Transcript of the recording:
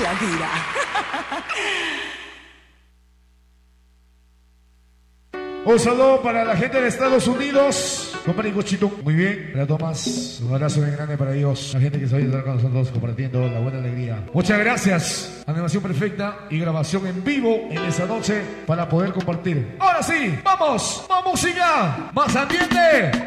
la tira. Un saludo para la gente de Estados Unidos. Compadre Cochito, muy bien. Para Tomás, un abrazo bien grande para ellos. La gente que se va a estar con nosotros compartiendo la buena alegría. Muchas gracias. Animación perfecta y grabación en vivo en esa noche para poder compartir. Ahora sí, vamos, más música, más ambiente.